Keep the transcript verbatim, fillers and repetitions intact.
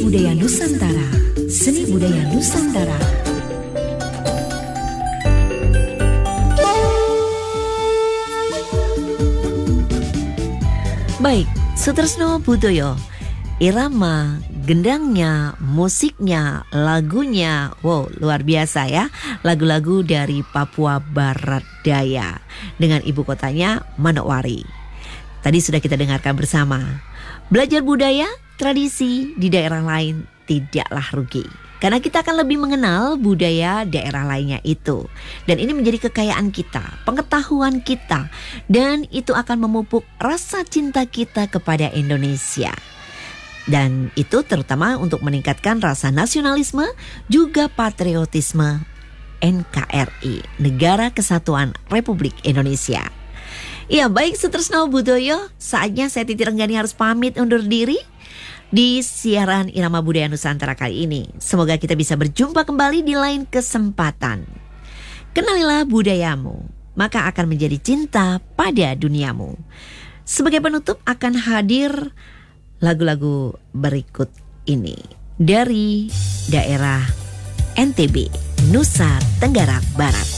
budaya Nusantara. Seni budaya Nusantara. Baik, Sutresno Budoyo, irama, gendangnya, musiknya, lagunya, wow luar biasa ya. Lagu-lagu dari Papua Barat Daya dengan ibu kotanya Manokwari. Tadi sudah kita dengarkan bersama. Belajar budaya, tradisi di daerah lain tidaklah rugi. Karena kita akan lebih mengenal budaya daerah lainnya itu. Dan ini menjadi kekayaan kita, pengetahuan kita. Dan itu akan memupuk rasa cinta kita kepada Indonesia. Dan itu terutama untuk meningkatkan rasa nasionalisme, juga patriotisme N K R I, Negara Kesatuan Republik Indonesia. Ya baik Sutresno Budoyo, saatnya saya Titi Renggani harus pamit undur diri di siaran Irama Budaya Nusantara kali ini. Semoga kita bisa berjumpa kembali di lain kesempatan. Kenalilah budayamu, maka akan menjadi cinta pada duniamu. Sebagai penutup akan hadir lagu-lagu berikut ini dari daerah N T B, Nusa Tenggara Barat.